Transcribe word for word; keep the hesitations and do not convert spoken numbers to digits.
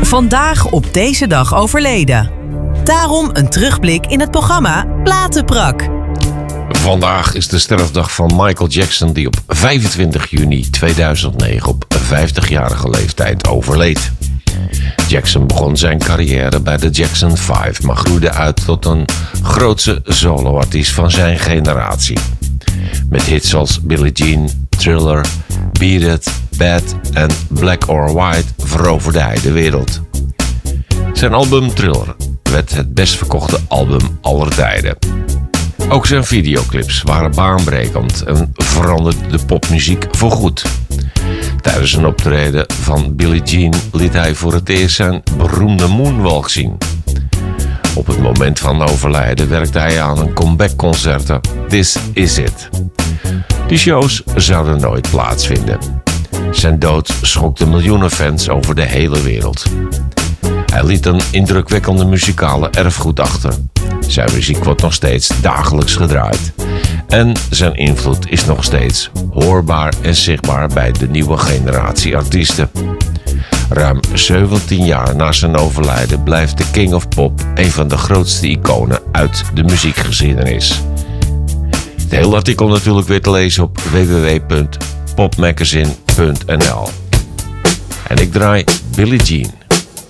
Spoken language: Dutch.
Vandaag op deze dag overleden. Daarom een terugblik in het programma Platenprak. Vandaag is de sterfdag van Michael Jackson, die op vijfentwintig juni tweeduizend negen op vijftigjarige leeftijd overleed. Jackson begon zijn carrière bij de Jackson vijf, maar groeide uit tot een grootse soloartiest van zijn generatie. Met hits als Billie Jean, Thriller, Beat It, Bad en Black or White veroverde hij de wereld. Zijn album Thriller werd het best verkochte album aller tijden. Ook zijn videoclips waren baanbrekend en veranderden de popmuziek voorgoed. Tijdens een optreden van Billie Jean liet hij voor het eerst zijn beroemde moonwalk zien. Op het moment van overlijden werkte hij aan een comeback-concerten This Is It. Die shows zouden nooit plaatsvinden. Zijn dood schokte miljoenen fans over de hele wereld. Hij liet een indrukwekkende muzikale erfgoed achter. Zijn muziek wordt nog steeds dagelijks gedraaid. En zijn invloed is nog steeds hoorbaar en zichtbaar bij de nieuwe generatie artiesten. Ruim zeventien jaar na zijn overlijden blijft de King of Pop een van de grootste iconen uit de muziekgeschiedenis. Het hele artikel natuurlijk weer te lezen op w w w punt popmagazine punt n l. En ik draai Billie Jean.